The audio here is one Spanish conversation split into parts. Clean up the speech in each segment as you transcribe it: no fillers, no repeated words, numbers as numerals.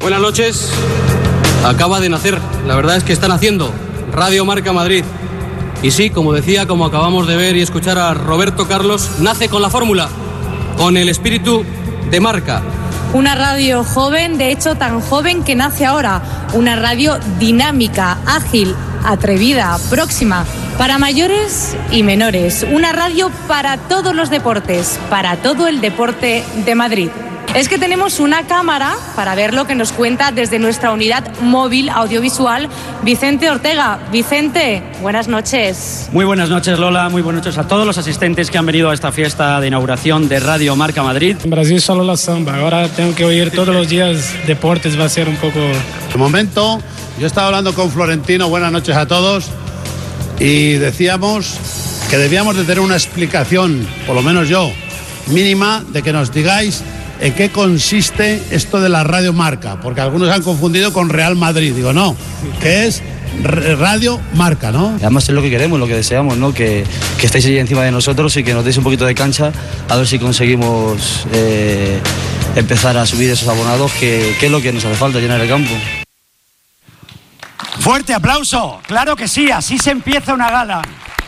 Buenas noches. Acaba de nacer, la verdad es que está naciendo Radio Marca Madrid. Y sí, como decía, como acabamos de ver y escuchar a Roberto Carlos, nace con la fórmula, con el espíritu de marca. Una radio joven, de hecho tan joven que nace ahora. Una radio dinámica, ágil, atrevida, próxima, para mayores y menores. Una radio para todos los deportes, para todo el deporte de Madrid. Es que tenemos una cámara para ver lo que nos cuenta desde nuestra unidad móvil audiovisual Vicente Ortega. Vicente, buenas noches. Muy buenas noches, Lola. Muy buenas noches a todos los asistentes que han venido a esta fiesta de inauguración de Radio Marca Madrid. En Brasil solo la samba. Ahora tengo que oír todos los días deportes. Va a ser un poco... De momento, yo estaba hablando con Florentino. Buenas noches a todos. Y decíamos que debíamos de tener una explicación, por lo menos yo, mínima, de que nos digáis en qué consiste esto de la Radio Marca, porque algunos han confundido con Real Madrid. Digo, no, que es Radio Marca, ¿no? Además es lo que queremos, lo que deseamos, ¿no? Que estéis ahí encima de nosotros y que nos deis un poquito de cancha, a ver si conseguimos empezar a subir esos abonados, que es lo que nos hace falta, llenar el campo. Fuerte aplauso, claro que sí, así se empieza una gala.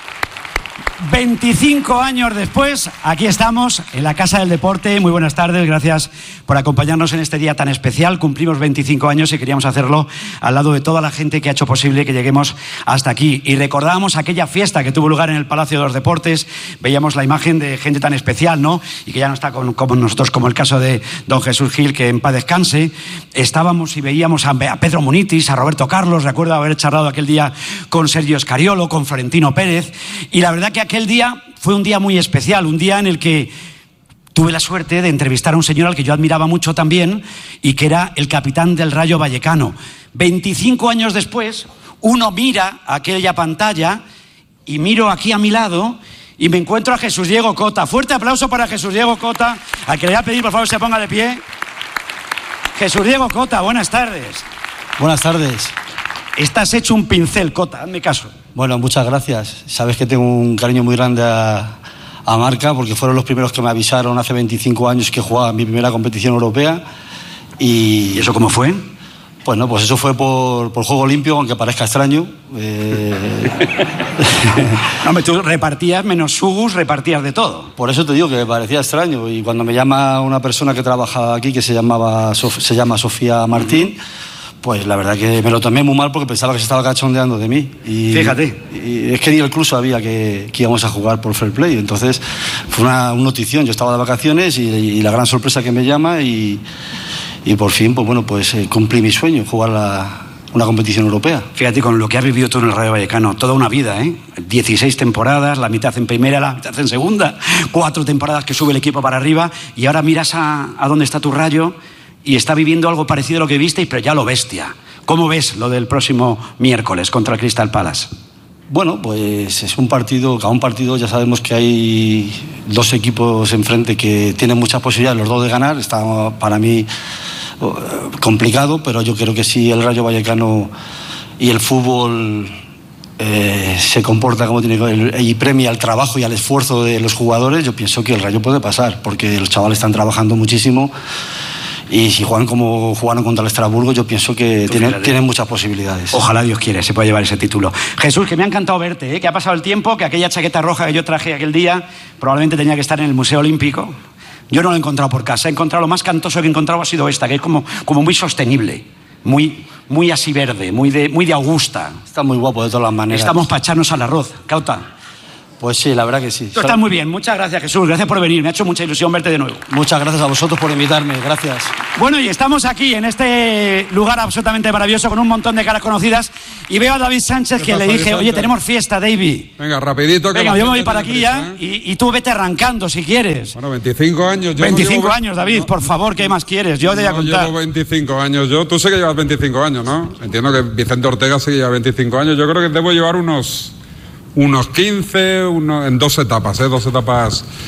25 años después, aquí estamos en la Casa del Deporte. Muy buenas tardes, gracias por acompañarnos en este día tan especial. Cumplimos 25 años y queríamos hacerlo al lado de toda la gente que ha hecho posible que lleguemos hasta aquí. Y recordábamos aquella fiesta que tuvo lugar en el Palacio de los Deportes. Veíamos la imagen de gente tan especial, ¿no? Y que ya no está como nosotros, como el caso de don Jesús Gil, que en paz descanse. Estábamos y veíamos a Pedro Munitis, a Roberto Carlos. Recuerdo haber charlado aquel día con Sergio Escariolo, con Florentino Pérez. Y la verdad que aquel día fue un día muy especial, un día en el que tuve la suerte de entrevistar a un señor al que yo admiraba mucho también y que era el capitán del Rayo Vallecano. 25 años después, uno mira aquella pantalla y miro aquí a mi lado y me encuentro a Jesús Diego Cota. Fuerte aplauso para Jesús Diego Cota, al que le voy a pedir por favor se ponga de pie. Jesús Diego Cota, buenas tardes. Buenas tardes. Estás hecho un pincel, Cota, hazme caso. Bueno, muchas gracias. Sabes que tengo un cariño muy grande a Marca, porque fueron los primeros que me avisaron hace 25 años que jugaba mi primera competición europea. ¿Y eso cómo fue? Bueno, pues eso fue por juego limpio, aunque parezca extraño. No, tú repartías menos sugus, repartías de todo. Por eso te digo que me parecía extraño. Y cuando me llama una persona que trabaja aquí, que se llama Sofía Martín, pues la verdad que me lo tomé muy mal porque pensaba que se estaba cachondeando de mí. Y, fíjate. Y es que ni el club sabía que íbamos a jugar por Fair Play. Entonces fue una notición. Yo estaba de vacaciones y la gran sorpresa que me llama y por fin, pues bueno, pues cumplí mi sueño, jugar una competición europea. Fíjate, con lo que has vivido tú en el Rayo Vallecano, toda una vida, 16 temporadas, la mitad en primera, la mitad en segunda, 4 temporadas que sube el equipo para arriba y ahora miras a dónde está tu Rayo y está viviendo algo parecido a lo que visteis, pero ya lo bestia. ¿Cómo ves lo del próximo miércoles contra el Crystal Palace? Bueno, pues es un partido, cada un partido ya sabemos que hay 2 equipos enfrente que tienen muchas posibilidades, los 2 de ganar. Está para mí complicado, pero yo creo que si el Rayo Vallecano y el fútbol se comporta como tiene que y premia el trabajo y al esfuerzo de los jugadores, yo pienso que el Rayo puede pasar, porque los chavales están trabajando muchísimo. Y si juegan como jugaron contra el Estrasburgo, yo pienso que tienen muchas posibilidades. Ojalá Dios quiere, se pueda llevar ese título. Jesús, que me ha encantado verte, que ha pasado el tiempo, que aquella chaqueta roja que yo traje aquel día probablemente tenía que estar en el Museo Olímpico. Yo no lo he encontrado por casa, he encontrado lo más cantoso que he encontrado ha sido esta, que es como muy sostenible, muy así verde, muy de Augusta. Está muy guapo de todas las maneras. Estamos para echarnos al arroz, Cauta. Pues sí, la verdad que sí. Tú estás muy bien, muchas gracias Jesús, gracias por venir, me ha hecho mucha ilusión verte de nuevo. Muchas gracias a vosotros por invitarme, gracias. Bueno, y estamos aquí en este lugar absolutamente maravilloso con un montón de caras conocidas y veo a David Sánchez que le dije, oye, tenemos fiesta, David. Venga, rapidito. Venga, yo me voy para aquí ya y tú vete arrancando si quieres. Bueno, 25 años. 25 años, David, por favor, ¿qué más quieres? Yo te voy a contar. Llevo 25 años, tú sé que llevas 25 años, ¿no? Entiendo que Vicente Ortega sí que lleva 25 años, yo creo que debo llevar unos 15, en 2 etapas, 2 etapas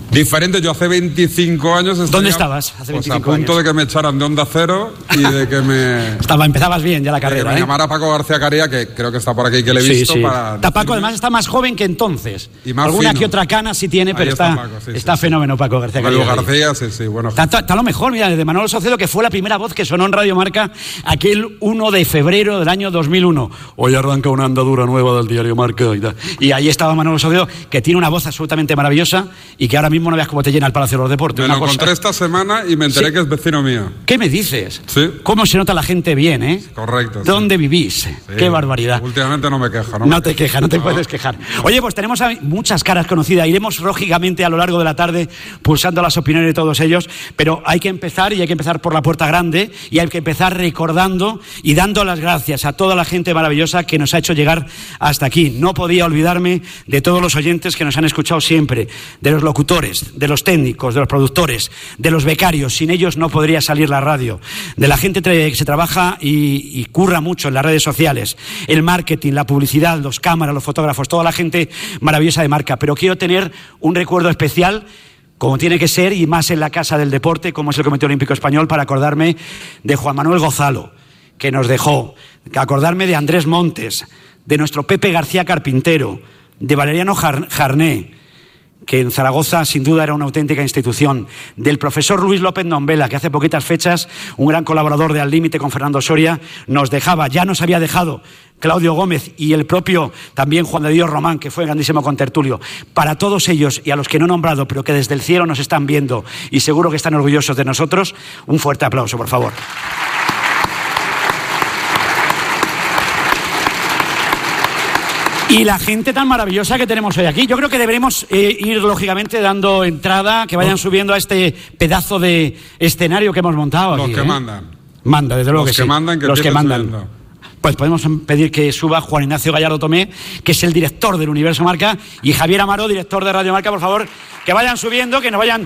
Diferente, yo hace 25 años... ¿Dónde estabas hace 25 años? A punto de que me echaran de Onda Cero y de que me... Empezabas bien ya la carrera, me llamara Paco García Caría, que creo que está por aquí, que le he visto. Sí. Para Paco además está más joven que entonces. Y más alguna fino. que otra cana sí tiene, pero está fenómeno Paco García Caría. García, sí, bueno. Está lo mejor, mira, desde Manolo Socedo, que fue la primera voz que sonó en Radio Marca aquel 1 de febrero del año 2001. Hoy arranca una andadura nueva del diario Marca. Y ahí estaba Manolo Socedo, que tiene una voz absolutamente maravillosa y que ahora mismo no veas cómo te llena el Palacio de los Deportes. Me lo encontré esta semana y me enteré que es vecino mío. ¿Qué me dices? Sí. ¿Cómo se nota la gente bien, eh? Correcto. ¿Dónde vivís? Sí. Qué barbaridad. Últimamente no me quejo. No te puedes quejar. Oye, pues tenemos muchas caras conocidas. Iremos lógicamente a lo largo de la tarde pulsando las opiniones de todos ellos, pero hay que empezar por la puerta grande y hay que empezar recordando y dando las gracias a toda la gente maravillosa que nos ha hecho llegar hasta aquí. No podía olvidarme de todos los oyentes que nos han escuchado siempre, de los locutores, de los técnicos, de los productores, de los becarios. Sin ellos no podría salir la radio. De la gente que se trabaja y curra mucho en las redes sociales, el marketing, la publicidad, los cámaras, los fotógrafos, toda la gente maravillosa de Marca. Pero quiero tener un recuerdo especial, como tiene que ser, y más en la Casa del Deporte, como es el Comité Olímpico Español, para acordarme de Juan Manuel Gozalo, que nos dejó, acordarme de Andrés Montes, de nuestro Pepe García Carpintero, de Valeriano Jarné, que en Zaragoza sin duda era una auténtica institución, del profesor Luis López Nombela, que hace poquitas fechas, un gran colaborador de Al Límite con Fernando Soria, nos dejaba, ya nos había dejado Claudio Gómez y el propio también Juan de Dios Román, que fue grandísimo contertulio. Para todos ellos y a los que no he nombrado, pero que desde el cielo nos están viendo y seguro que están orgullosos de nosotros, un fuerte aplauso, por favor. Y la gente tan maravillosa que tenemos hoy aquí. Yo creo que deberemos ir, lógicamente, dando entrada, que vayan subiendo a este pedazo de escenario que hemos montado aquí. Los que mandan. Manda, desde luego que sí. Los que mandan. Pues podemos pedir que suba Juan Ignacio Gallardo Tomé, que es el director del Universo Marca, y Javier Amaro, director de Radio Marca, por favor, que vayan subiendo, que nos vayan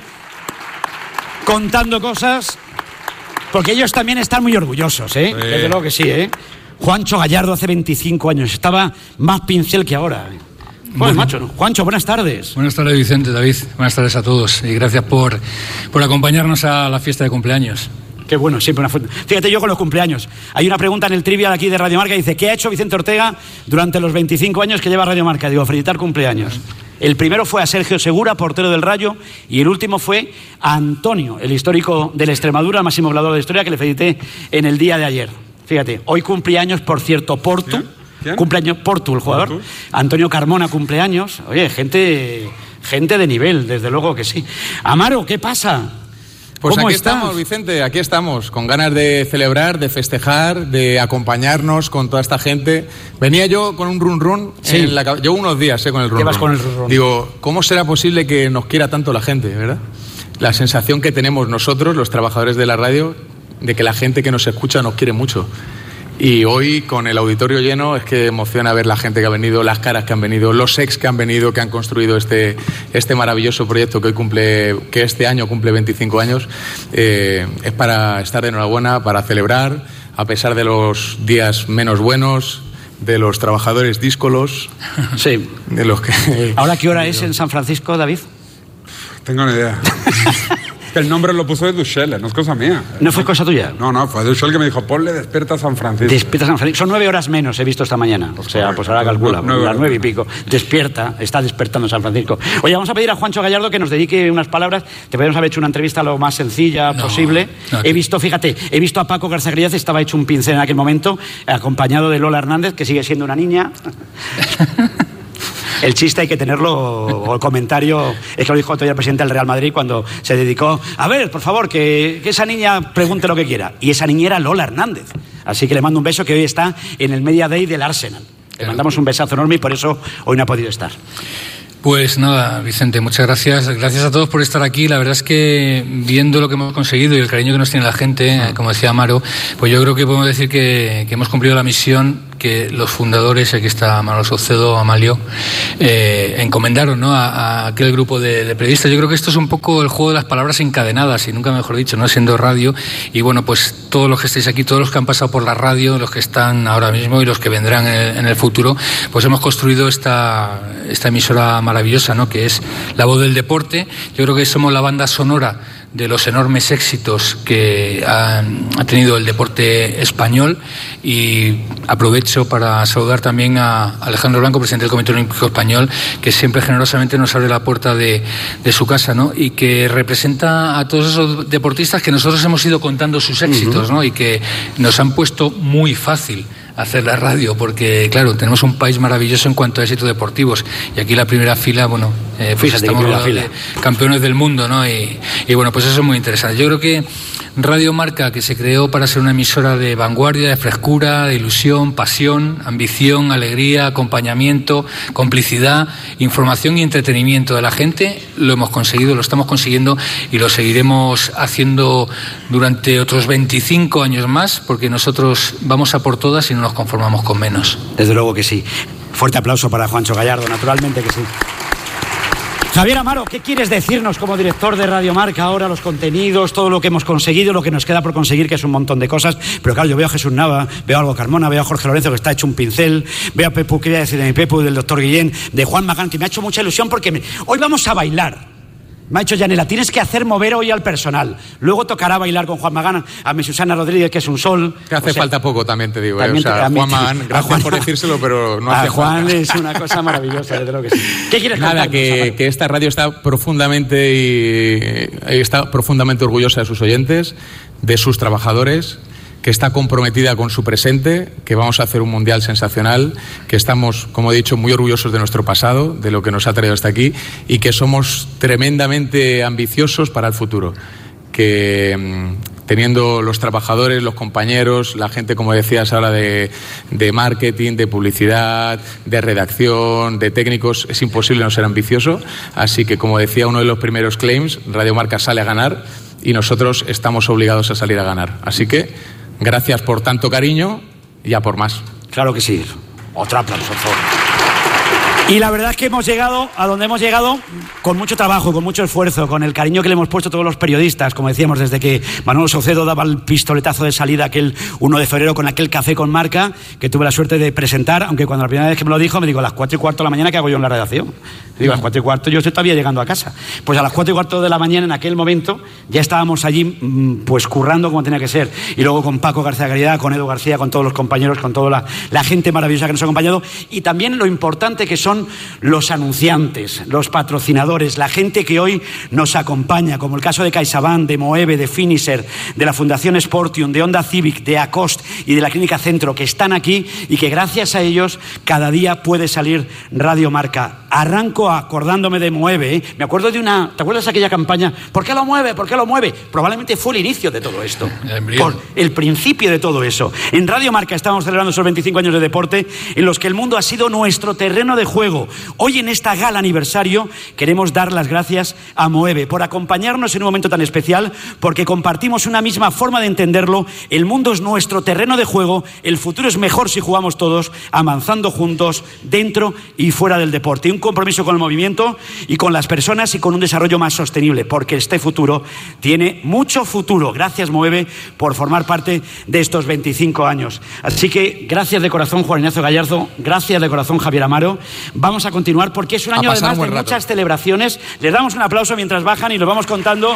contando cosas, porque ellos también están muy orgullosos, ¿eh? Sí. Desde luego que sí, ¿eh? Juancho Gallardo hace 25 años, estaba más pincel que ahora. Bueno, macho, ¿no? Juancho, buenas tardes. Buenas tardes, Vicente, David. Buenas tardes a todos y gracias por acompañarnos a la fiesta de cumpleaños. Qué bueno, siempre una fuente. Fíjate, yo con los cumpleaños. Hay una pregunta en el trivial aquí de Radio Marca, dice, ¿qué ha hecho Vicente Ortega durante los 25 años que lleva Radio Marca? Digo, felicitar cumpleaños. El primero fue a Sergio Segura, portero del Rayo, y el último fue a Antonio, el histórico de la Extremadura, el máximo goleador de la historia, que le felicité en el día de ayer. Fíjate, hoy cumpleaños, por cierto, Portu. ¿Quién? Cumpleaños Portu, el jugador. ¿Portu? Antonio Carmona cumpleaños. Oye, gente de nivel, desde luego que sí. Amaro, ¿qué pasa? Pues aquí estamos, Vicente, aquí estamos, con ganas de celebrar, de festejar, de acompañarnos con toda esta gente. Venía yo con un run en la cabeza. Llevo unos días con el run. ¿Qué vas con el run? Digo, ¿cómo será posible que nos quiera tanto la gente, verdad? La sensación que tenemos nosotros, los trabajadores de la radio, de que la gente que nos escucha nos quiere mucho. Y hoy, con el auditorio lleno, es que emociona ver la gente que ha venido, las caras que han venido, los ex que han venido, que han construido este maravilloso proyecto que este año cumple 25 años. Es para estar de enhorabuena, para celebrar, a pesar de los días menos buenos, de los trabajadores díscolos. Sí. De los que... ¿Ahora qué hora es en San Francisco, David? Tengo una idea. El nombre lo puso de Duchel, no es cosa mía. ¿No fue cosa tuya? No, fue Duchel que me dijo, ponle Despierta San Francisco. Despierta San Francisco. Son 9 horas menos, he visto esta mañana. O sea, pues ahora calcula, las 9 y pico. Está despertando San Francisco. Oye, vamos a pedir a Juancho Gallardo que nos dedique unas palabras. Te podemos haber hecho una entrevista lo más sencilla posible. He visto a Paco García Carías, estaba hecho un pincel en aquel momento, acompañado de Lola Hernández, que sigue siendo una niña. El chiste hay que tenerlo, o el comentario, es que lo dijo todavía el presidente del Real Madrid cuando se dedicó, a ver, por favor, que esa niña pregunte lo que quiera. Y esa niña era Lola Hernández. Así que le mando un beso, que hoy está en el Media Day del Arsenal. Le mandamos un besazo enorme y por eso hoy no ha podido estar. Pues nada, Vicente, muchas gracias. Gracias a todos por estar aquí. La verdad es que viendo lo que hemos conseguido y el cariño que nos tiene la gente, como decía Amaro, pues yo creo que podemos decir que hemos cumplido la misión que los fundadores, aquí está Manuel Saucedo, Amalio, encomendaron, ¿no?, a aquel grupo de periodistas. Yo creo que esto es un poco el juego de las palabras encadenadas, y nunca mejor dicho, ¿no?, siendo radio. Y bueno, pues todos los que estáis aquí, todos los que han pasado por la radio, los que están ahora mismo y los que vendrán en el futuro, pues hemos construido esta emisora maravillosa, ¿no?, que es La Voz del Deporte. Yo creo que somos la banda sonora de los enormes éxitos que ha tenido el deporte español, y aprovecho para saludar también a Alejandro Blanco, presidente del Comité Olímpico Español, que siempre generosamente nos abre la puerta de su casa, ¿no?, y que representa a todos esos deportistas que nosotros hemos ido contando sus éxitos, ¿no?, y que nos han puesto muy fácil hacer la radio, porque claro, tenemos un país maravilloso en cuanto a éxitos deportivos, y aquí la primera fila, bueno, pues estamos campeones del mundo, ¿no? Y bueno, pues eso es muy interesante. Yo creo que Radio Marca, que se creó para ser una emisora de vanguardia, de frescura, de ilusión, pasión, ambición, alegría, acompañamiento, complicidad, información y entretenimiento de la gente, lo hemos conseguido, lo estamos consiguiendo y lo seguiremos haciendo durante otros 25 años más, porque nosotros vamos a por todas y no nos conformamos con menos. Desde luego que sí. Fuerte aplauso para Juancho Gallardo, naturalmente que sí. Javier Amaro, ¿qué quieres decirnos como director de Radio Marca ahora? Los contenidos, todo lo que hemos conseguido, lo que nos queda por conseguir, que es un montón de cosas. Pero claro, yo veo a Jesús Nava, veo a Algo Carmona, veo a Jorge Lorenzo, que está hecho un pincel, veo a Pepu, ¿qué voy a decir de mi Pepu, del doctor Guillén, de Juan Magán, que me ha hecho mucha ilusión porque hoy vamos a bailar. Me ha dicho Yanela, tienes que hacer mover hoy al personal. Luego tocará bailar con Juan Magán, a mi Susana Rodríguez, que es un sol. Que hace falta poco, también te digo. Juan Magán, gracias por decírselo, pero no hace Juan falta. Es una cosa maravillosa, desde luego que sí. ¿Qué quieres contar? Nada, que esta radio está profundamente orgullosa de sus oyentes, de sus trabajadores, que está comprometida con su presente, que vamos a hacer un mundial sensacional, que estamos, como he dicho, muy orgullosos de nuestro pasado, de lo que nos ha traído hasta aquí, y que somos tremendamente ambiciosos para el futuro. Que teniendo los trabajadores, los compañeros, la gente, como decías ahora, de marketing, de publicidad, de redacción, de técnicos, es imposible no ser ambicioso. Así que, como decía uno de los primeros claims, Radio Marca sale a ganar y nosotros estamos obligados a salir a ganar. Así que gracias por tanto cariño y a por más. Claro que sí. Otro aplauso, por favor. Y la verdad es que hemos llegado a donde hemos llegado con mucho trabajo, con mucho esfuerzo, con el cariño que le hemos puesto todos los periodistas, como decíamos, desde que Manuel Saucedo daba el pistoletazo de salida aquel 1 de febrero con aquel café con Marca, que tuve la suerte de presentar, aunque cuando la primera vez que me lo dijo, me dijo, a las 4:15 de la mañana, ¿qué hago yo en la redacción? Digo, a las 4:15 yo estoy todavía llegando a casa. Pues a las 4:15 de la mañana, en aquel momento, ya estábamos allí, pues currando como tenía que ser. Y luego con Paco García Caridad, con Edu García, con todos los compañeros, con toda la gente maravillosa que nos ha acompañado. Y también lo importante que son los anunciantes, los patrocinadores, la gente que hoy nos acompaña, como el caso de CaixaBank, de Moeve, de Finisher, de la Fundación Sportium, de Honda Civic, de Acost y de la Clínica Centro, que están aquí y que gracias a ellos cada día puede salir Radio Marca. Arranco acordándome de Moeve, ¿eh? Me acuerdo de una... ¿Te acuerdas de aquella campaña? ¿Por qué lo mueve? ¿Por qué lo mueve? Probablemente fue el inicio de todo esto. El principio de todo eso. En Radio Marca estamos celebrando esos 25 años de deporte en los que el mundo ha sido nuestro terreno de juego. Hoy en esta gala aniversario queremos dar las gracias a Moeve por acompañarnos en un momento tan especial, porque compartimos una misma forma de entenderlo. El mundo es nuestro terreno de juego, el futuro es mejor si jugamos todos, avanzando juntos dentro y fuera del deporte. Un compromiso con el movimiento y con las personas y con un desarrollo más sostenible, porque este futuro tiene mucho futuro. Gracias, Moeve, por formar parte de estos 25 años. Así que gracias de corazón, Juan Ignacio Gallardo, gracias de corazón, Javier Amaro. Vamos a continuar porque es un año además de muchas celebraciones. Les damos un aplauso mientras bajan y lo vamos contando.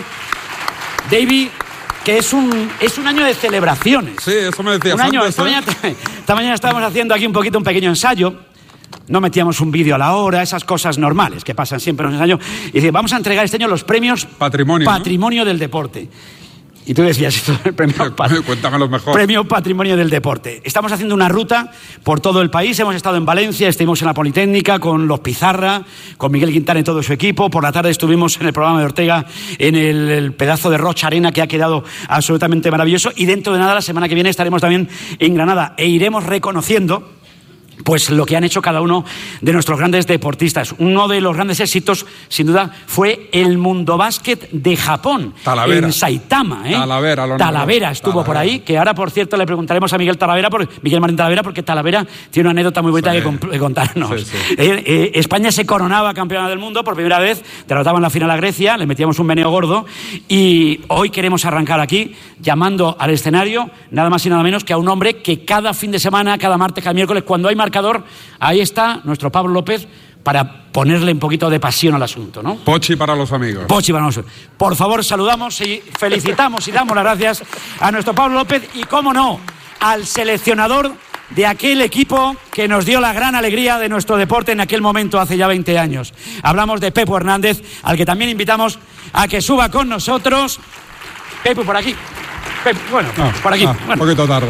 David, que es un año de celebraciones. Sí, eso me decías antes, esta mañana estábamos haciendo aquí un pequeño ensayo. No metíamos un vídeo a la hora, esas cosas normales que pasan siempre en los ensayos. Y decía, vamos a entregar este año los premios Patrimonio del Deporte. Y tú decías, esto es el Cuéntamelo mejor. Premio Patrimonio del Deporte. Estamos haciendo una ruta por todo el país. Hemos estado en Valencia, estuvimos en la Politécnica con los Pizarra, con Miguel Quintana y todo su equipo. Por la tarde estuvimos en el programa de Ortega, en el pedazo de Rocha Arena, que ha quedado absolutamente maravilloso. Y dentro de nada, la semana que viene, estaremos también en Granada e iremos reconociendo pues lo que han hecho cada uno de nuestros grandes deportistas. Uno de los grandes éxitos, sin duda, fue el Mundo Básquet de Japón, Talavera. En Saitama. Talavera estuvo por ahí, que ahora, por cierto, le preguntaremos a Miguel Martín Talavera, porque Talavera tiene una anécdota muy bonita que contarnos. Sí. España se coronaba campeona del mundo por primera vez, derrotaba en la final a Grecia, le metíamos un meneo gordo, y hoy queremos arrancar aquí llamando al escenario nada más y nada menos que a un hombre que cada fin de semana, cada martes, cada miércoles, cuando hay marcador, ahí está nuestro Pablo López para ponerle un poquito de pasión al asunto, ¿no? Pochi para los amigos. Pochi para nosotros. Por favor, saludamos y felicitamos y damos las gracias a nuestro Pablo López y, cómo no, al seleccionador de aquel equipo que nos dio la gran alegría de nuestro deporte en aquel momento hace ya 20 años. Hablamos de Pepu Hernández, al que también invitamos a que suba con nosotros. Pepu, por aquí. Pepu, bueno, por aquí. Un poquito tarde.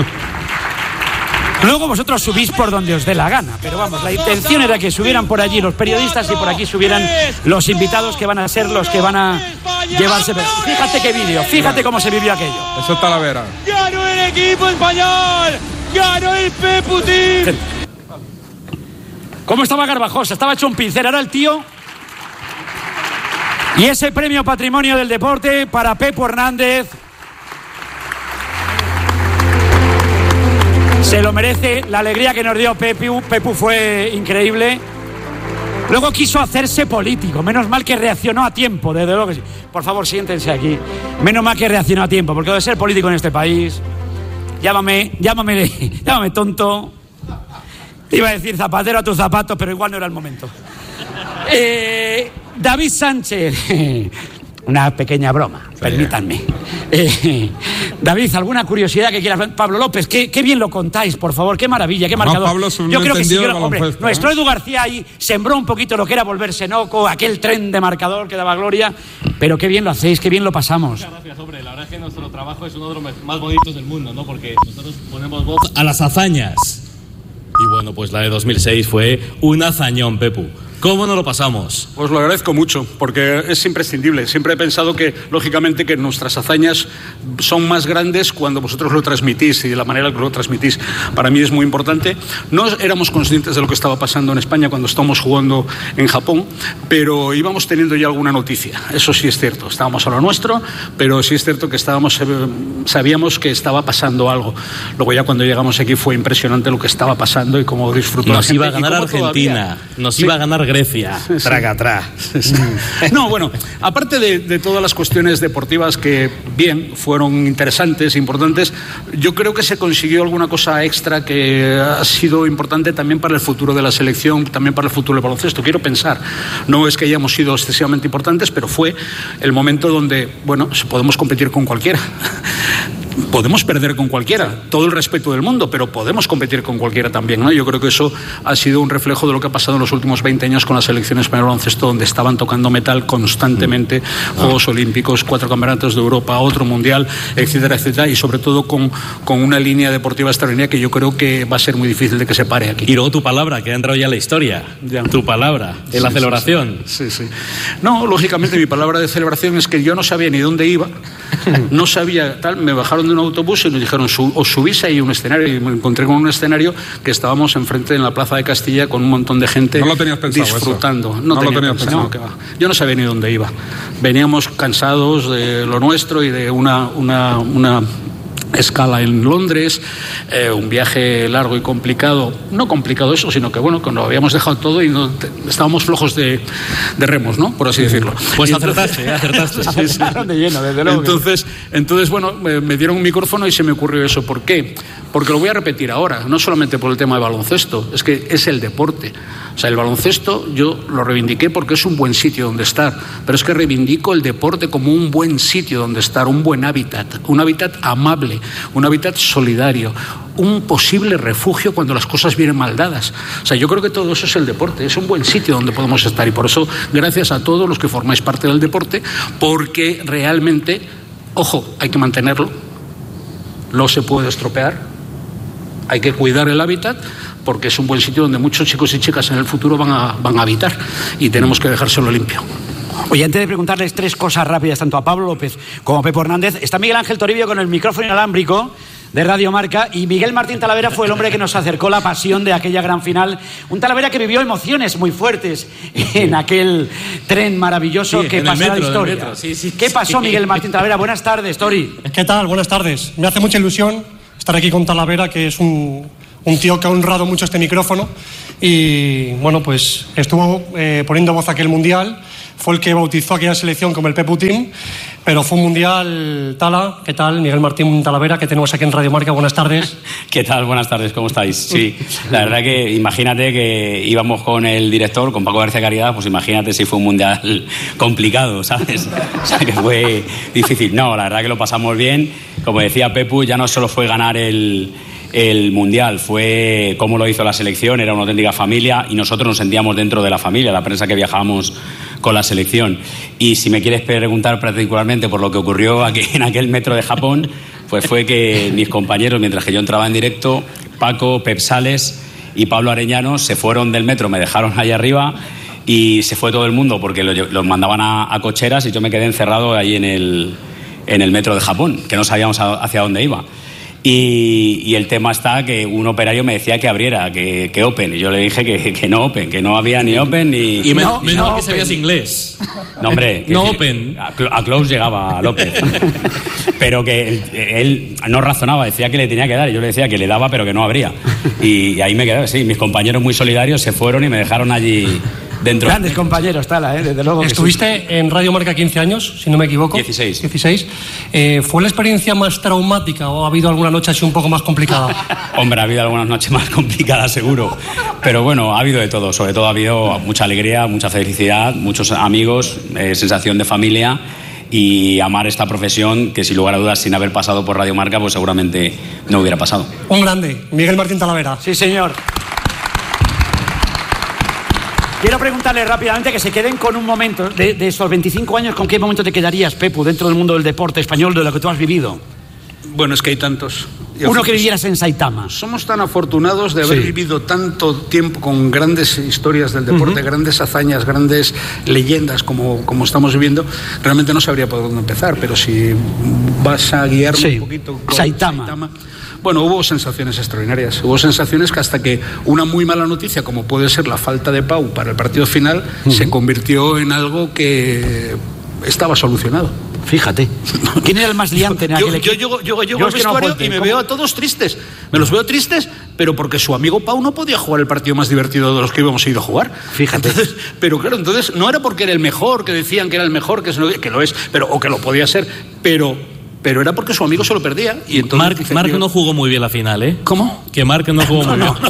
Luego vosotros subís por donde os dé la gana, pero vamos, la intención era que subieran por allí los periodistas y por aquí subieran los invitados que van a ser los que van a llevarse. Fíjate qué vídeo, fíjate cómo se vivió aquello. Eso es Talavera. ¡Ganó el equipo español! ¡Ganó el Pepu Team! ¿Cómo estaba Garbajosa? Estaba hecho un pincel, ahora el tío. Y ese premio Patrimonio del Deporte para Pepu Hernández. Se lo merece, la alegría que nos dio Pepu. Pepu fue increíble. Luego quiso hacerse político. Menos mal que reaccionó a tiempo, desde luego que sí. Por favor, siéntense aquí. Menos mal que reaccionó a tiempo, porque de ser político en este país, llámame tonto. Iba a decir zapatero a tus zapatos, pero igual no era el momento. David Sánchez. Una pequeña broma, permítanme. David, ¿alguna curiosidad que quieras? Pablo López, qué bien lo contáis, por favor, qué maravilla, qué marcador. Pablo es un yo creo que sí, hombre, baloncesto, nuestro Edu García ahí sembró un poquito lo que era volverse loco, aquel tren de marcador que daba gloria, pero qué bien lo hacéis, qué bien lo pasamos. Muchas gracias, hombre, la verdad es que nuestro trabajo es uno de los más bonitos del mundo, ¿no? Porque nosotros ponemos voz a las hazañas. Y bueno, pues la de 2006 fue un hazañón, Pepu. ¿Cómo nos lo pasamos? Os lo agradezco mucho, porque es imprescindible. Siempre he pensado que, lógicamente, que nuestras hazañas son más grandes cuando vosotros lo transmitís y de la manera que lo transmitís. Para mí es muy importante. No éramos conscientes de lo que estaba pasando en España cuando estábamos jugando en Japón, pero íbamos teniendo ya alguna noticia. Eso sí es cierto. Estábamos a lo nuestro, pero sí es cierto que sabíamos que estaba pasando algo. Luego ya cuando llegamos aquí fue impresionante lo que estaba pasando y cómo disfrutó la gente. Nos iba a ganar Argentina, nos iba a ganar Grecia, traga atrás. No, bueno, aparte de todas las cuestiones deportivas que, bien, fueron interesantes, importantes, yo creo que se consiguió alguna cosa extra que ha sido importante también para el futuro de la selección, también para el futuro del baloncesto. Quiero pensar, no es que hayamos sido excesivamente importantes, pero fue el momento donde, bueno, podemos competir con cualquiera. Podemos perder con cualquiera, todo el respeto del mundo, pero podemos competir con cualquiera también, ¿no? Yo creo que eso ha sido un reflejo de lo que ha pasado en los últimos 20 años con la selección española de baloncesto, donde estaban tocando metal constantemente, Juegos Olímpicos, 4 campeonatos de Europa, otro mundial, etcétera, etcétera, y sobre todo con una línea deportiva extraordinaria que yo creo que va a ser muy difícil de que se pare aquí. Y luego tu palabra, que ha entrado ya en la historia, ya. Tu palabra, en la celebración. Sí. No, lógicamente mi palabra de celebración es que yo no sabía ni dónde iba, no sabía tal, me bajaron de un autobús y nos dijeron, os subís ahí a un escenario, y me encontré con un escenario que estábamos enfrente en la Plaza de Castilla con un montón de gente. No lo tenías pensado disfrutando. Eso. No lo tenías pensado. Que va. Yo no sabía ni dónde iba. Veníamos cansados de lo nuestro y de una escala en Londres, un viaje largo y complicado, no complicado eso, sino que bueno, que nos habíamos dejado todo y estábamos flojos de remos, ¿no? Por así decirlo. Pues acertaste. Sí. De lleno, desde luego. Entonces bueno, me dieron un micrófono y se me ocurrió eso. ¿Por qué? Porque lo voy a repetir ahora, no solamente por el tema de baloncesto, es que es el deporte. O sea, el baloncesto yo lo reivindiqué porque es un buen sitio donde estar, pero es que reivindico el deporte como un buen sitio donde estar, un buen hábitat, un hábitat amable, un hábitat solidario, un posible refugio cuando las cosas vienen mal dadas. O sea, yo creo que todo eso es el deporte, es un buen sitio donde podemos estar, y por eso gracias a todos los que formáis parte del deporte, porque realmente, ojo, hay que mantenerlo, no se puede estropear, hay que cuidar el hábitat, porque es un buen sitio donde muchos chicos y chicas en el futuro van a habitar, y tenemos que dejárselo limpio. Oye, antes de preguntarles 3 cosas rápidas tanto a Pablo López como a Pepu Hernández, está Miguel Ángel Toribio con el micrófono inalámbrico. de Radio Marca, y Miguel Martín Talavera fue el hombre que nos acercó la pasión de aquella gran final. Un Talavera que vivió emociones muy fuertes en aquel tren maravilloso que pasó a la historia. ¿Qué pasó, Miguel Martín Talavera? Buenas tardes, Tori. ¿Qué tal? Buenas tardes. Me hace mucha ilusión estar aquí con Talavera, que es un tío que ha honrado mucho este micrófono y, bueno, pues estuvo poniendo voz a aquel mundial. Fue el que bautizó aquella selección como el Pepu Team, pero fue un mundial. Tala, ¿qué tal? Miguel Martín Talavera, que tenemos aquí en Radio Marca. Buenas tardes. ¿Qué tal? Buenas tardes, ¿cómo estáis? Sí, la verdad que imagínate que íbamos con el director, con Paco García Caridad, pues imagínate si fue un mundial complicado, ¿sabes? O sea, que fue difícil. No, la verdad que lo pasamos bien. Como decía Pepu, ya no solo fue ganar el mundial, fue cómo lo hizo la selección, era una auténtica familia y nosotros nos sentíamos dentro de la familia, la prensa que viajábamos con la selección. Y si me quieres preguntar particularmente por lo que ocurrió aquí en aquel metro de Japón, pues fue que mis compañeros, mientras que yo entraba en directo, Paco, Pep Sales y Pablo Arellano se fueron del metro, me dejaron allá arriba y se fue todo el mundo porque los mandaban a cocheras y yo me quedé encerrado ahí en el metro de Japón, que no sabíamos hacia dónde iba. Y el tema está que un operario me decía que abriera, que Open, y yo le dije que no Open, que no había ni Open ni... Y menos que sabías inglés. No, hombre. No Open. A Close llegaba López. Pero que él no razonaba, decía que le tenía que dar, y yo le decía que le daba pero que no abría. Y ahí me quedé, sí, mis compañeros muy solidarios se fueron y me dejaron allí... dentro. Grandes compañeros, Tala, desde luego. Estuviste sí. En Radio Marca 15 años, si no me equivoco. 16. ¿Fue la experiencia más traumática o ha habido alguna noche así un poco más complicada? Hombre, ha habido algunas noches más complicadas, seguro. Pero bueno, ha habido de todo. Sobre todo ha habido mucha alegría, mucha felicidad, muchos amigos, sensación de familia y amar esta profesión que, sin lugar a dudas, sin haber pasado por Radio Marca, pues seguramente no hubiera pasado. Un grande, Miguel Martín Talavera. Sí, señor. Quiero preguntarle rápidamente que se queden con un momento de esos 25 años. ¿Con qué momento te quedarías, Pepu, dentro del mundo del deporte español, de lo que tú has vivido? Bueno, es que hay tantos. Uno que vivieras en Saitama. Somos tan afortunados de haber vivido tanto tiempo con grandes historias del deporte, grandes hazañas, grandes leyendas como estamos viviendo. Realmente no sabría por dónde empezar, pero si vas a guiarme un poquito con Saitama. Bueno, hubo sensaciones extraordinarias. Hubo sensaciones que hasta que una muy mala noticia, como puede ser la falta de Pau para el partido final, se convirtió en algo que estaba solucionado. Fíjate. ¿Quién era el más liante en aquel equipo? Yo llego al vestuario y me veo a todos tristes. Me los veo tristes, pero porque su amigo Pau no podía jugar el partido más divertido de los que íbamos a ir a jugar. Fíjate. Entonces, pero claro, entonces no era porque era el mejor, que decían que era el mejor, que lo es, o que lo podía ser, pero era porque su amigo se lo perdía. Y entonces Marc no jugó muy bien la final, ¿eh? ¿Cómo? Que Marc no jugó muy bien.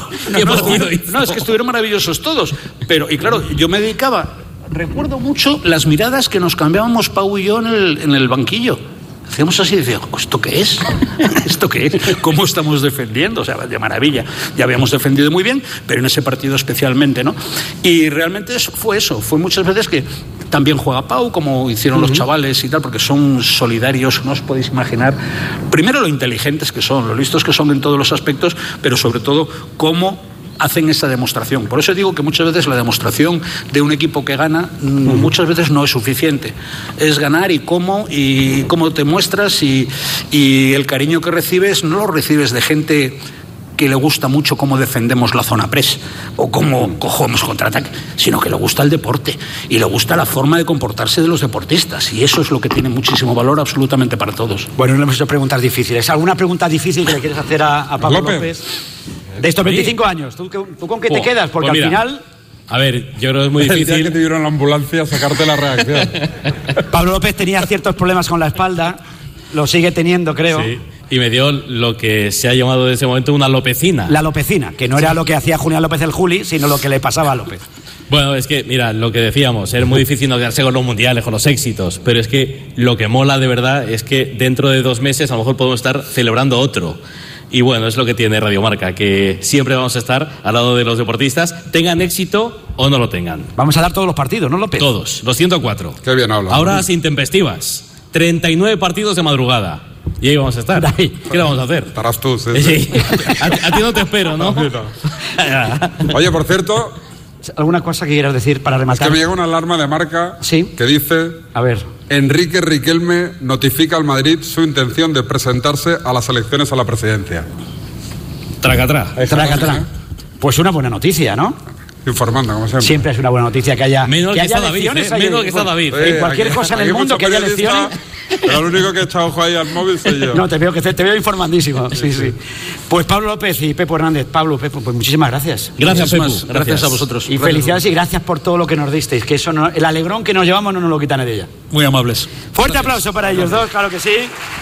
No, es que estuvieron maravillosos todos. Y claro, yo me dedicaba... Recuerdo mucho las miradas que nos cambiábamos Pau y yo en el banquillo. Hacíamos así y decíamos, ¿esto qué es? ¿Esto qué es? ¿Cómo estamos defendiendo? O sea, de maravilla. Ya habíamos defendido muy bien, pero en ese partido especialmente, ¿no? Y realmente fue eso. Fue muchas veces que también juega Pau, como hicieron los chavales y tal, porque son solidarios, no os podéis imaginar. Primero lo inteligentes que son, lo listos que son en todos los aspectos, pero sobre todo cómo hacen esa demostración. Por eso digo que muchas veces la demostración de un equipo que gana muchas veces no es suficiente. Es ganar y cómo te muestras y el cariño que recibes no lo recibes de gente que le gusta mucho cómo defendemos la zona press o cómo cogemos contraataque, sino que le gusta el deporte y le gusta la forma de comportarse de los deportistas, y eso es lo que tiene muchísimo valor absolutamente para todos. Bueno, no hemos hecho preguntas difíciles. ¿Alguna pregunta difícil que le quieres hacer a Pablo López? De estos 25 años, ¿tú con qué te quedas? Porque pues mira, al final... A ver, yo creo que es muy difícil... El día que te dieron la ambulancia a sacarte la reacción. Pablo López tenía ciertos problemas con la espalda, lo sigue teniendo, creo. Sí, y me dio lo que se ha llamado desde ese momento una lopecina. La lopecina, que no era lo que hacía Julián López el Juli, sino lo que le pasaba a López. Bueno, es que, mira, lo que decíamos, es muy difícil no quedarse con los mundiales, con los éxitos, pero es que lo que mola de verdad es que dentro de 2 meses a lo mejor podemos estar celebrando otro. Y bueno, es lo que tiene Radio Marca, que siempre vamos a estar al lado de los deportistas, tengan éxito o no lo tengan. Vamos a dar todos los partidos, ¿no, López? Todos, los 104. Qué bien habla. Ahora sin tempestivas, 39 partidos de madrugada. Y ahí vamos a estar. ¿Qué le vamos a hacer? Estarás tú, sí. A ti no te espero, ¿no? Oye, por cierto... ¿Alguna cosa que quieras decir para rematar? Es que me llega una alarma de Marca que dice... A ver... Enrique Riquelme notifica al Madrid su intención de presentarse a las elecciones a la presidencia. Tracatrá. Tracatrá. Pues una buena noticia, ¿no? Informando, como siempre. Siempre es una buena noticia que haya menos que está David, menos que está David. En cualquier cosa en el mundo que haya elecciones. Pero el único que he echado ojo ahí al móvil soy yo. No, te veo informandísimo. Sí. Pues Pablo López y Pepo Hernández. Pablo, Pepo, pues muchísimas gracias. Gracias, Pepo. Gracias a vosotros. Y felicidades y gracias por todo lo que nos disteis. Que eso el alegrón que nos llevamos no nos lo quita nadie ya. Muy amables. Fuerte aplauso para ellos dos, claro que sí.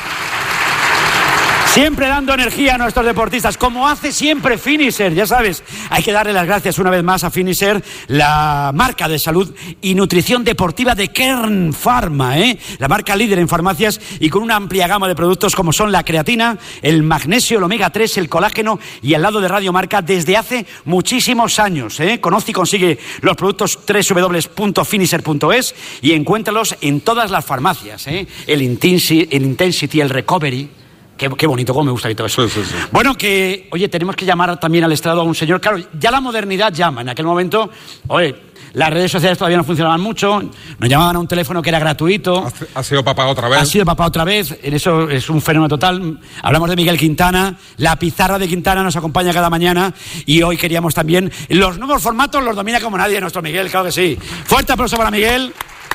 Siempre dando energía a nuestros deportistas, como hace siempre Finisher, ya sabes. Hay que darle las gracias una vez más a Finisher, la marca de salud y nutrición deportiva de Kern Pharma, la marca líder en farmacias y con una amplia gama de productos como son la creatina, el magnesio, el omega 3, el colágeno y al lado de Radio Marca desde hace muchísimos años. Conoce y consigue los productos www.finisher.es y encuéntralos en todas las farmacias. El Intensity, el Recovery. Qué bonito, cómo me gusta y todo eso. Sí. Bueno, que, oye, tenemos que llamar también al estrado a un señor. Claro, ya la modernidad llama. En aquel momento, oye, las redes sociales todavía no funcionaban mucho. Nos llamaban a un teléfono que era gratuito. Ha sido papá otra vez. Ha sido papá otra vez. Eso es un fenómeno total. Hablamos de Miguel Quintana. La pizarra de Quintana nos acompaña cada mañana. Y hoy queríamos también... Los nuevos formatos los domina como nadie nuestro Miguel, claro que sí. Fuerte aplauso para Miguel.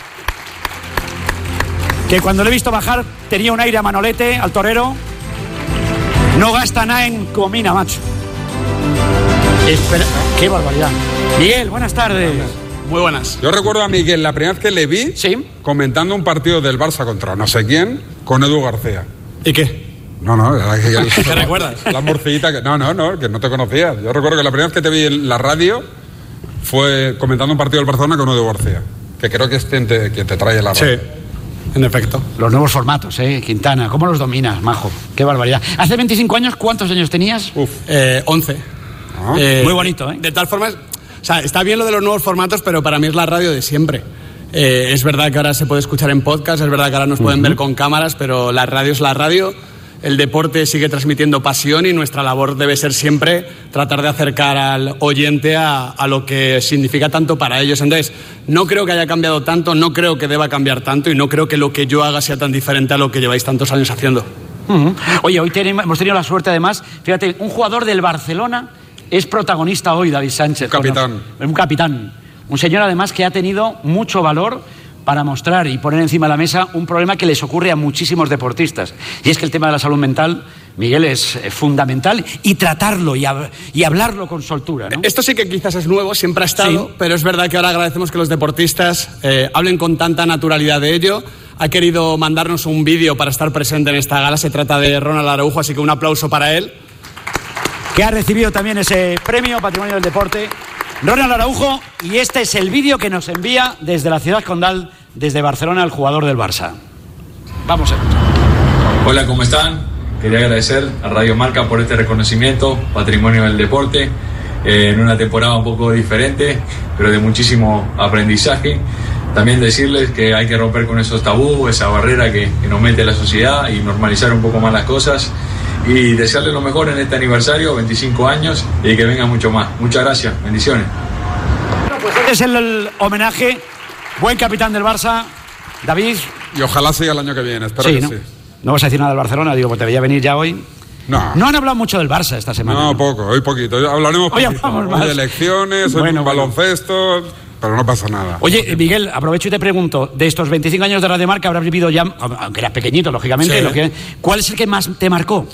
Que cuando le he visto bajar tenía un aire a Manolete, al torero. No gasta nada en comina, macho. Espera, qué barbaridad. Miguel, buenas tardes. Muy buenas. Yo recuerdo a Miguel la primera vez que le vi comentando un partido del Barça contra no sé quién con Edu García. ¿Y qué? No, ¿Te recuerdas? La morcillita que... No, que no te conocía. Yo recuerdo que la primera vez que te vi en la radio fue comentando un partido del Barcelona con Edu García, que creo que es quien te trae la radio. Sí. En efecto. Los nuevos formatos, Quintana. ¿Cómo los dominas, majo? Qué barbaridad. Hace 25 años, ¿cuántos años tenías? 11. Muy bonito, De tal forma, o sea, está bien lo de los nuevos formatos, pero para mí es la radio de siempre. Es verdad que ahora se puede escuchar en podcast, es verdad que ahora nos pueden ver con cámaras, pero la radio es la radio. El deporte sigue transmitiendo pasión y nuestra labor debe ser siempre tratar de acercar al oyente a lo que significa tanto para ellos. Entonces, no creo que haya cambiado tanto, no creo que deba cambiar tanto y no creo que lo que yo haga sea tan diferente a lo que lleváis tantos años haciendo. Oye, hoy hemos tenido la suerte además, fíjate, un jugador del Barcelona es protagonista hoy, David Sánchez. Un capitán. Un señor además que ha tenido mucho valor para mostrar y poner encima de la mesa un problema que les ocurre a muchísimos deportistas. Y es que el tema de la salud mental, Miguel, es fundamental y tratarlo y hablarlo con soltura, ¿no? Esto sí que quizás es nuevo, siempre ha estado, pero es verdad que ahora agradecemos que los deportistas hablen con tanta naturalidad de ello. Ha querido mandarnos un vídeo para estar presente en esta gala. Se trata de Ronald Araujo, así que un aplauso para él. Que ha recibido también ese premio Patrimonio del Deporte. Ronald Araujo, y este es el vídeo que nos envía desde la ciudad condal, desde Barcelona, el jugador del Barça. Vamos a escuchar. Hola, ¿cómo están? Quería agradecer a Radio Marca por este reconocimiento, Patrimonio del Deporte, en una temporada un poco diferente, pero de muchísimo aprendizaje. También decirles que hay que romper con esos tabús, esa barrera que nos mete la sociedad y normalizar un poco más las cosas. Y desearles lo mejor en este aniversario, 25 años, y que venga mucho más. Muchas gracias, bendiciones. Bueno, pues este es el homenaje, buen capitán del Barça, David. Y ojalá siga el año que viene, espero que ¿no? sí. No vas a decir nada del Barcelona, digo, pues te veía venir ya hoy. No. No han hablado mucho del Barça esta semana. No, poco, hoy poquito. Hablaremos hoy poquito. Hablamos más. Hoy de elecciones, bueno, baloncesto, pero no pasa nada. Oye, Miguel, aprovecho y te pregunto, de estos 25 años de Radio Marca habrás vivido ya, aunque eras pequeñito, lógicamente, ¿cuál es el que más te marcó?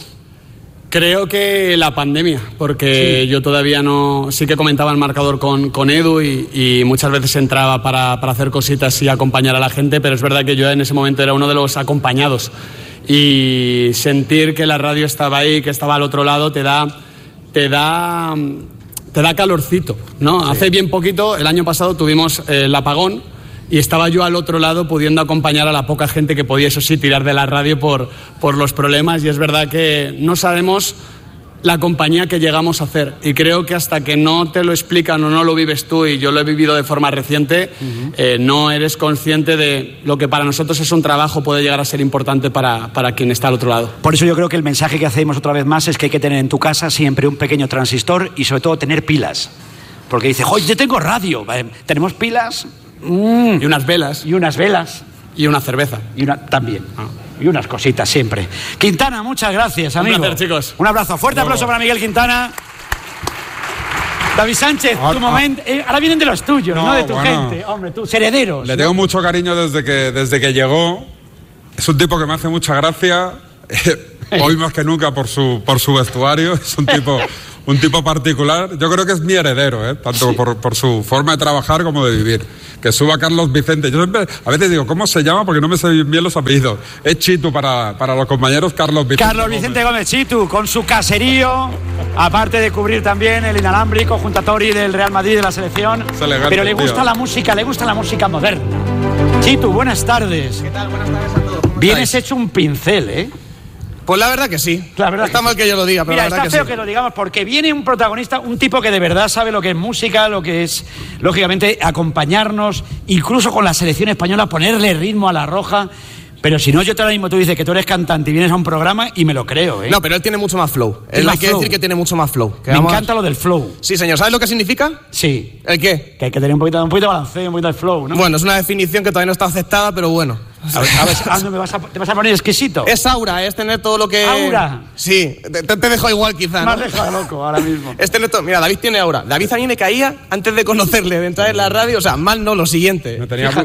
Creo que la pandemia, porque yo todavía no... Sí que comentaba el marcador con Edu y muchas veces entraba para hacer cositas y acompañar a la gente, pero es verdad que yo en ese momento era uno de los acompañados. Y sentir que la radio estaba ahí, que estaba al otro lado, te da calorcito, ¿no? Sí. Hace bien poquito, el año pasado, tuvimos el apagón y estaba yo al otro lado pudiendo acompañar a la poca gente que podía, eso sí, tirar de la radio por los problemas, y es verdad que no sabemos la compañía que llegamos a hacer, y creo que hasta que no te lo explican o no lo vives tú, y yo lo he vivido de forma reciente, no eres consciente de lo que para nosotros es un trabajo, puede llegar a ser importante para quien está al otro lado. Por eso yo creo que el mensaje que hacemos otra vez más es que hay que tener en tu casa siempre un pequeño transistor y sobre todo tener pilas, porque dice, ¡joder, yo tengo radio! ¿Tenemos pilas? Y unas velas. Y una cerveza. Y una también. Y unas cositas siempre. Quintana, muchas gracias, amigo. Un placer, chicos. Un abrazo. Fuerte aplauso para Miguel Quintana. David Sánchez, tu momento. Ahora vienen de los tuyos, no de tu gente. Hombre, tus herederos. Le tengo mucho cariño desde que llegó. Es un tipo que me hace mucha gracia. Hoy más que nunca por su vestuario. Es un tipo particular. Yo creo que es mi heredero, tanto por su forma de trabajar como de vivir. Que suba Carlos Vicente. Yo siempre, a veces digo, ¿cómo se llama? Porque no me sé bien los apellidos. Es Chitu para los compañeros, Carlos Vicente. Carlos Vicente Gómez Chitu, con su caserío, aparte de cubrir también el inalámbrico junto a Tori del Real Madrid de la selección. Elegante, pero le gusta la música moderna. Chitu, buenas tardes. ¿Qué tal? Buenas tardes a todos. Vienes hecho un pincel, ¿eh? Pues la verdad que sí. La verdad está mal que yo lo diga, pero mira, la verdad está feo sí. que lo digamos porque viene un protagonista, un tipo que de verdad sabe lo que es música, lo que es, lógicamente, acompañarnos, incluso con la selección española, ponerle ritmo a la roja. Pero si no, yo ahora mismo tú dices que tú eres cantante y vienes a un programa y me lo creo, ¿eh? No, pero él tiene mucho más flow. Él hay que decir que tiene mucho más flow. Me encanta lo del flow. Sí, señor. ¿Sabes lo que significa? Sí. ¿El qué? Que hay que tener un poquito de balanceo, un poquito de flow, ¿no? Bueno, es una definición que todavía no está aceptada, pero bueno. A ver, ¿te vas a poner exquisito? Es aura, es tener todo lo que... ¿Aura? Sí, te dejo igual quizá, Me ¿no? has dejado loco ahora mismo. Es tener todo... Mira, David tiene aura. David a mí me caía antes de conocerle, de entrar en la radio, o sea, mal no, lo siguiente.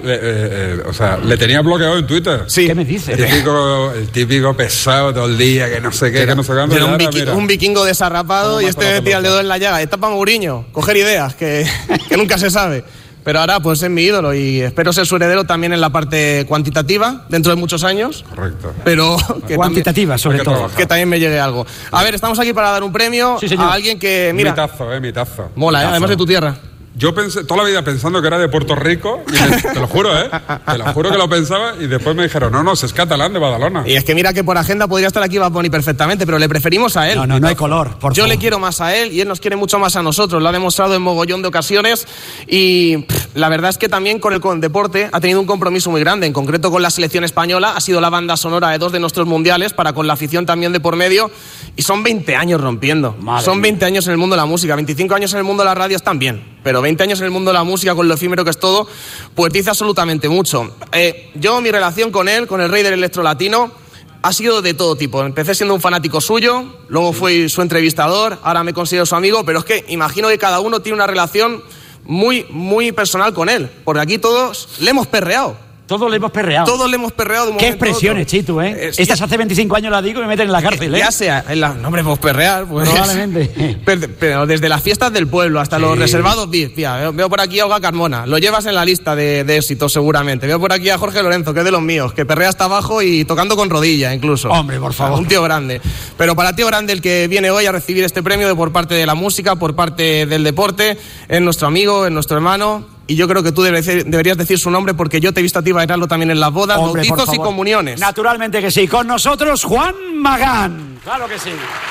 Le tenía bloqueado en Twitter. Sí. ¿Qué me dices? El típico pesado todo el día, que no sé qué, que no sé cuándo. Era un vikingo desarrapado y este metía el dedo en la llaga. Etapa Mourinho, coger ideas, que nunca se sabe. Pero ahora pues es mi ídolo y espero ser su heredero también en la parte cuantitativa dentro de muchos años. Correcto. Pero que cuantitativa, sobre todo. trabajar. Que también me llegue algo. A ver, estamos aquí para dar un premio a alguien que, mira... Mitazo. Mola, además de tu tierra. Yo pensé toda la vida pensando que era de Puerto Rico, y te lo juro, te lo juro que lo pensaba, y después me dijeron, no, es catalán de Badalona. Y es que mira que por agenda podría estar aquí Bad Bunny perfectamente, pero le preferimos a él. No hay color, por Yo favor. le quiero más a él y él nos quiere mucho más a nosotros, lo ha demostrado en mogollón de ocasiones y la verdad es que también con el deporte ha tenido un compromiso muy grande, en concreto con la selección española, ha sido la banda sonora de 2 de nuestros mundiales, para con la afición también de por medio, y son 20 años rompiendo. Son 20 años en el mundo de la música, 25 años en el mundo de la radio están bien, pero 20 años en el mundo de la música, con lo efímero que es todo, pues dice absolutamente mucho. Yo, mi relación con él, con el rey del electro latino, ha sido de todo tipo. Empecé siendo un fanático suyo, luego fui su entrevistador, ahora me considero su amigo, pero es que imagino que cada uno tiene una relación muy, muy personal con él, porque aquí todos le hemos perreado. Todos le hemos perreado. Todos le hemos perreado de un Qué momento a otro. expresiones, Chitu, ¿eh? Estas hace 25 años las digo y me meten en la cárcel, ¿eh? Ya sea, no, hombre, pues perrear, pues. Probablemente. Pero desde las fiestas del pueblo hasta los reservados VIP. Veo por aquí a Olga Carmona, lo llevas en la lista de éxitos seguramente. Veo por aquí a Jorge Lorenzo, que es de los míos, que perrea hasta abajo y tocando con rodilla incluso. Hombre, por favor. Un tío grande. Pero para tío grande el que viene hoy a recibir este premio por parte de la música, por parte del deporte, es nuestro amigo, es nuestro hermano. Y yo creo que tú deberías decir su nombre, porque yo te he visto a ti bailarlo también en las bodas, Hombre, bautizos y comuniones. Naturalmente que sí. Con nosotros, Juan Magán. Claro que sí.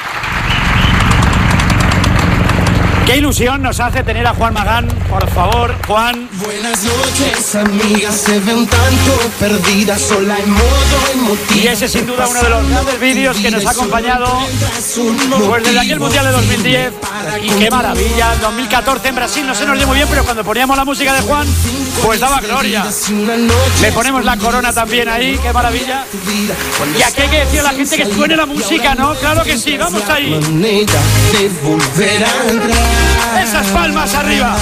Qué ilusión nos hace tener a Juan Magán. Por favor, Juan. Buenas noches, amigas, se ve un tanto perdida, sola en modo emotivo. Y ese sin duda uno de los grandes vídeos que nos ha acompañado pues desde aquel Mundial de 2010. Y qué maravilla. 2014 en Brasil no se nos dio muy bien, pero cuando poníamos la música de Juan, pues daba gloria. Le ponemos la corona también ahí, qué maravilla. Y aquí hay que decir a la gente que suene la música, ¿no? Claro que sí, vamos ahí. Esas palmas arriba.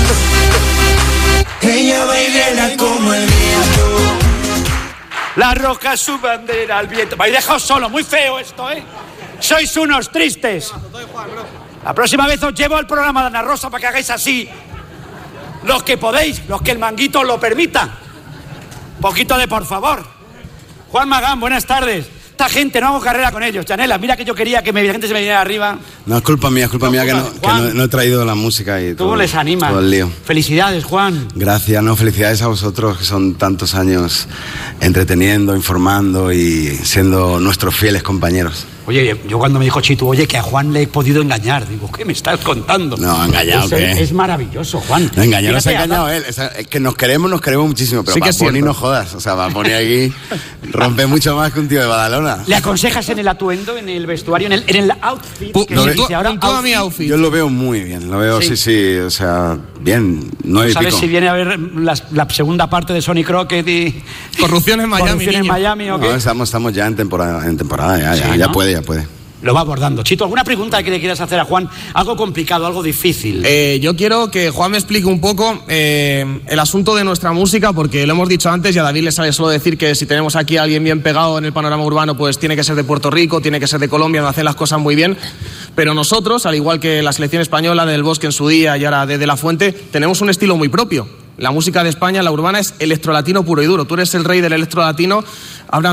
Ella baila como el viento. La roja su bandera al viento. Me habéis dejado solo, muy feo esto, ¿eh? Sois unos tristes. La próxima vez os llevo al programa de Ana Rosa para que hagáis así. Los que podéis, los que el manguito lo permita. Poquito de por favor. Juan Magán, buenas tardes. Esta gente, no hago carrera con ellos. Chanela, mira que yo quería que mi gente se me viniera arriba. No, es culpa mía que no he traído la música y Tú les animas. todo el lío. Felicidades, Juan. Gracias, felicidades a vosotros, que son tantos años entreteniendo, informando y siendo nuestros fieles compañeros. Oye, yo cuando me dijo Chitu, oye, que a Juan le he podido engañar, digo, ¿qué me estás contando? No, engañado, ¿qué? Es maravilloso, Juan. No, engañado, se ha engañado él. Es que nos queremos muchísimo, pero sí, Bad Bunny no jodas. O sea, Bad Bunny aquí rompe mucho más que un tío de Badalona. ¿Le aconsejas en el atuendo, en el vestuario, en el outfit? Que se dice ahora, outfit. Yo lo veo muy bien, lo veo, sí, o sea, bien, no hay ¿Sabes pico. si viene a ver la segunda parte de Sonny Crockett y... Corrupción en Miami, ¿Corrupción en Miami o qué? No, estamos ya en temporada, ya puede. Lo va abordando. Chito, ¿alguna pregunta que le quieras hacer a Juan? Algo complicado, algo difícil. Yo quiero que Juan me explique un poco el asunto de nuestra música, porque lo hemos dicho antes y a David le sale solo decir que si tenemos aquí a alguien bien pegado en el panorama urbano, pues tiene que ser de Puerto Rico, tiene que ser de Colombia, donde hacen las cosas muy bien. Pero nosotros, al igual que la selección española del Bosque en su día y ahora de La Fuente, tenemos un estilo muy propio. La música de España, la urbana, es electrolatino puro y duro. Tú eres el rey del electrolatino. Ahora